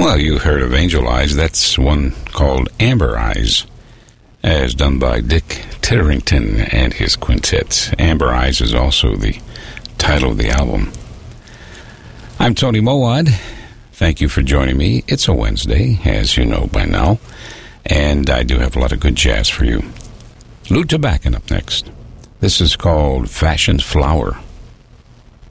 Well, you heard of Angel Eyes. That's one called Amber Eyes, as done by Dick Titterington and his quintet. Amber Eyes is also the title of the album. I'm Tony Mowad. Thank you for joining me. It's a Wednesday, as you know by now, and I do have a lot of good jazz for you. Lou Tabakin up next. This is called Fashion's Flower.